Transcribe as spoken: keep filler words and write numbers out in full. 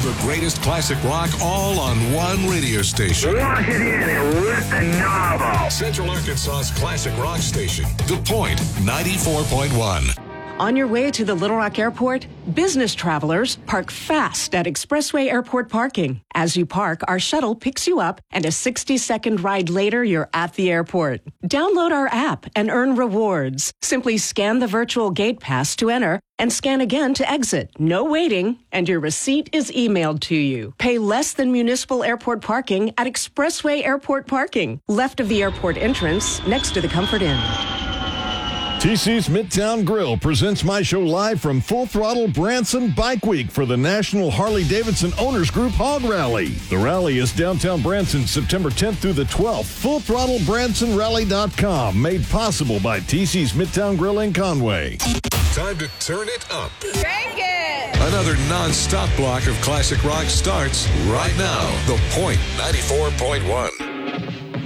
The greatest classic rock all on one radio station. Lock it in and rip the knob off. Central Arkansas's classic rock station. The Point ninety-four point one. On your way to the Little Rock Airport, business travelers park fast at Expressway Airport parking. As you park, our shuttle picks you up, and a sixty-second ride later, you're at the airport. Download our app and earn rewards. Simply scan the virtual gate pass to enter and scan again to exit. No waiting, and your receipt is emailed to you. Pay less than municipal airport parking at Expressway Airport parking, left of the airport entrance, next to the Comfort Inn. T C's Midtown Grill presents my show live from Full Throttle Branson Bike Week for the National Harley-Davidson Owners Group Hog Rally. The rally is downtown Branson, September tenth through the twelfth. full throttle branson rally dot com, made possible by T C's Midtown Grill in Conway. Time to turn it up. Crank it! Another non-stop block of classic rock starts right now. The Point ninety-four point one.